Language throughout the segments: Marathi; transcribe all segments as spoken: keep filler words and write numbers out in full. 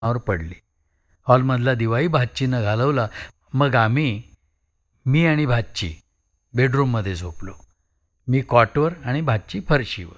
वर पडली. हॉलमधला दिवाही भाच्चीनं घालवला. मग आम्ही मी आणि भाच्ची बेडरूममध्ये झोपलो. मी कॉटवर आणि भाच्ची फरशीवर.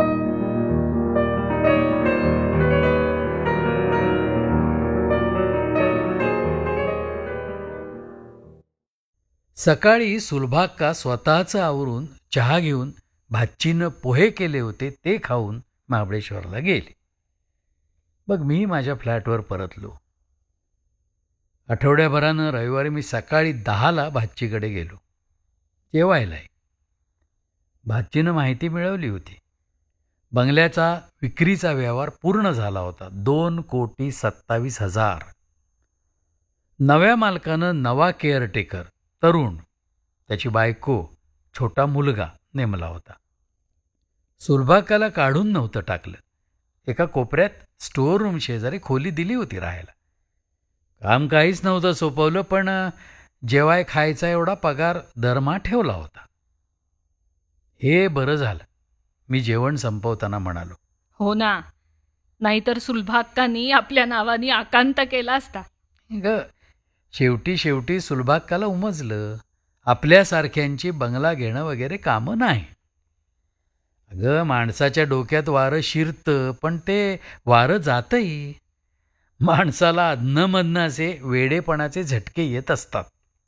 सकाळी सुलभाक्का स्वतःचं आवरून चहा घेऊन भाच्चीनं पोहे केले होते ते खाऊन महाबळेश्वरला गेली. मग मी माझ्या फ्लॅटवर परतलो. आठवड्याभरानं रविवारी मी सकाळी दहाला भाच्चीकडे गेलो जेवायलाही. भाच्चीनं माहिती मिळवली होती. बंगल्याचा विक्रीचा व्यवहार पूर्ण झाला होता. दोन कोटी सत्तावीस हजार. नव्या मालकानं नवा केअरटेकर तरुण, त्याची बायको, छोटा मुलगा नेमला होता. सुलभाक्काला काढून नव्हतं टाकलं. एका कोपऱ्यात स्टोअर रूम शेजारी खोली दिली होती राहायला. काम काहीच नव्हतं सोपवलं, पण जेवाय खायचा एवढा पगार दरमहा ठेवला होता. हे बरं झालं, मी जेवण संपवताना म्हणालो. हो ना, नाहीतर सुलभाक्कांनी आपल्या नावानी आकांत केला असता. ग शेवटी शेवटी सुलभाक्काला उमजलं आपल्यासारख्यांची बंगला घेणं वगैरे कामं नाही. अगं माणसाच्या डोक्यात वारं शिरतं, पण ते वारं जातंही. माणसाला अधनंमधनं असे वेडेपणाचे झटके येत असतात.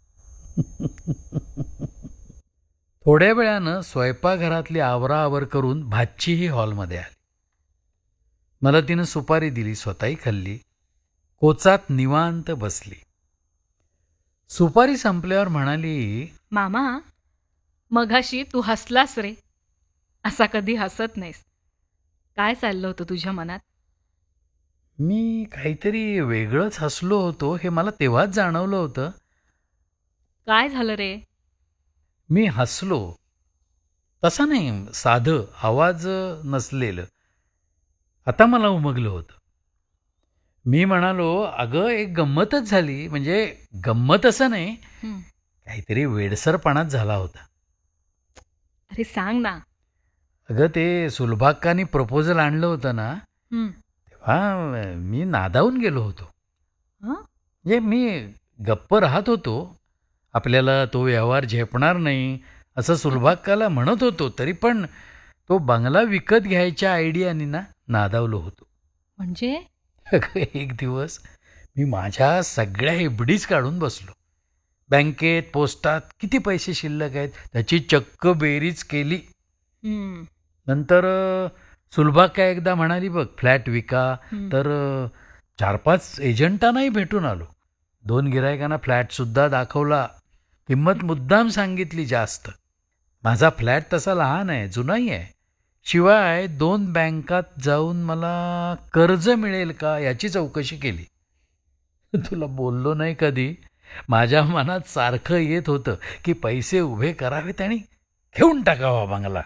थोड्या वेळानं स्वयंपाकघरातली आवराआवर करून भाच्चीही हॉलमध्ये आली. मला तिनं सुपारी दिली, स्वतःही खाल्ली. कोचात निवांत बसली. सुपारी संपल्यावर म्हणाली, मामा, मघाशी तू हसलास रे. असा कधी हसत नाहीस. काय चाललं होतं तुझ्या मनात? मी काहीतरी वेगळंच हसलो होतो हे मला तेव्हाच जाणवलं होतं. काय झालं रे? मी हसलो तसा नाही, साधं, आवाज नसलेलं. आता मला उमगलं होतं. मी म्हणालो, अगं एक गंमतच झाली. म्हणजे गंमत असं नाही, काहीतरी वेडसरपणाच झाला होता. अरे सांग ना. अगं ते सुलभाक्कानी प्रपोजल आणलं होतं ना, तेव्हा मी नादावून गेलो होतो. म्हणजे मी गप्प राहत होतो. आपल्याला तो व्यवहार झेपणार नाही असं सुलभाक्काला म्हणत होतो, तरी पण तो बंगला विकत घ्यायच्या आयडियानी ना नादावलो होतो. म्हणजे एक दिवस मी माझ्या सगळ्या एफडीज काढून बसलो. बँकेत, पोस्टात किती पैसे शिल्लक आहेत त्याची चक्क बेरीज केली. नंतर सुलभाक्का एकदा म्हणाली, बघ फ्लॅट विका. तर चार पाच एजंटांनाही भेटून आलो. दोन गिरायकांना फ्लॅटसुद्धा दाखवला. किंमत मुद्दाम सांगितली जास्त. माझा फ्लॅट तसा लहान आहे, जुनाही आहे. शिवाय दोन बँकात जाऊन मला कर्ज मिळेल का याची चौकशी केली. तुला बोललो नाही कधी, माझ्या मनात सारखं येत होतं की पैसे उभे करावेत आणि घेऊन टाकावा बंगला.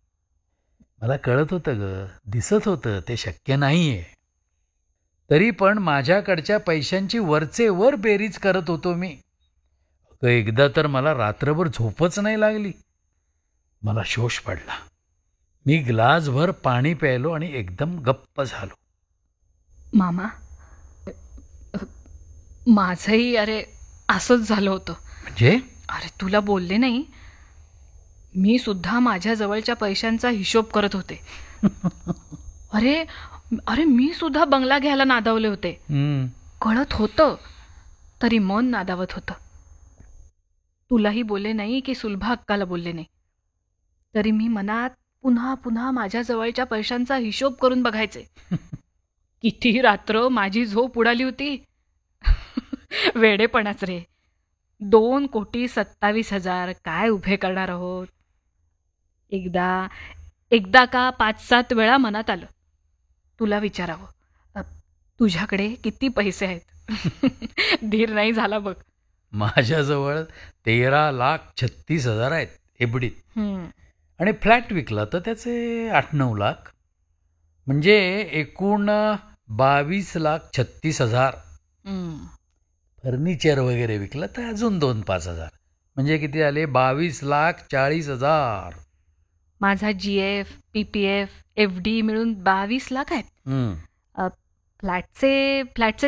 मला कळत होतं ग, दिसत होतं ते शक्य नाही आहे. तरी पण माझ्याकडच्या पैशांची वरचे वर बेरीज करत होतो मी. एकदा तर मला रात्रभर झोपच नाही लागली. मला शोष पडला. मी ग्लासभर पाणी प्यायलो आणि एकदम गप्प झालो. मामा, माझंही अरे असंच झालं होतं. म्हणजे? अरे तुला बोलले नाही, मी सुद्धा माझ्या जवळच्या पैशांचा हिशोब करत होते. अरे अरे मी सुद्धा बंगला घ्यायला नादावले होते. कळत होतं तरी मन नादावत होतं. तुलाही बोलले नाही की सुलभाक्काला बोलले नाही, तरी मी मनात पुन्हा पुन्हा माझ्या जवळच्या पैशांचा हिशोब करून बघायचे. किती रात्र माझी झोप उडाली होती. वेडेपणाच रे. दोन कोटी सत्तावीस हजार काय उभे करणार आहोत. एकदा एकदा का पाच सात वेळा मनात आलं तुला विचारावं, तुझ्याकडे किती पैसे आहेत. धीर नाही झाला बघ. माझ्याजवळ तेरा लाख छत्तीस हजार आहेत एफडीत. आणि फ्लॅट विकला तर त्याचे आठ नऊ लाख, म्हणजे एकूण बावीस लाख छत्तीस हजार. फर्निचर वगैरे विकलं तर अजून दोन पाच हजार, म्हणजे किती आले? बावीस लाख चाळीस हजार. माझा जी F, P P F, F D मिळून बावीस लाख आहेत. फ्लॅटचे फ्लॅटचे